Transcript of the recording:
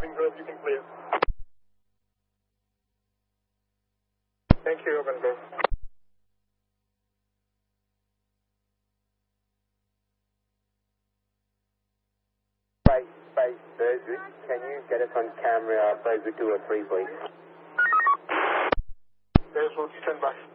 Grove, you can clear. Thank you, Open Grove. Space, Burswood. Can you get us on camera, Burswood 2 or 3, please? Burswood, stand by.